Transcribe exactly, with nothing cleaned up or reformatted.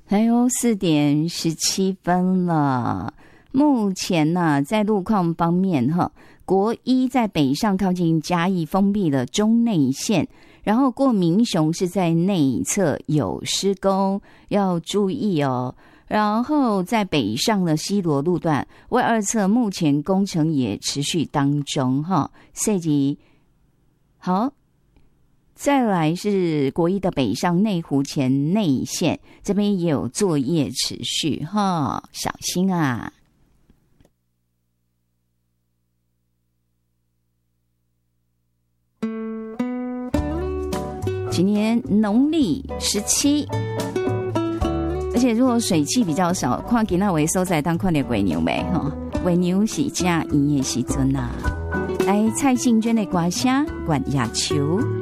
还有四点十七分了。目前呢、啊，在路况方面哈，国一在北上靠近嘉义封闭了中内线，然后过民雄是在内侧有施工，要注意哦。然后在北上的西螺路段外二侧目前工程也持续当中哈，设计好。再来是国一的北上内湖前内线，这边也有作业持续哈，小心啊！今年农历十七，而且如果水汽比较少，看今仔位所在当看到月牛没哈？月牛是正圆的时阵啊！来蔡幸娟的歌声《月夜愁》。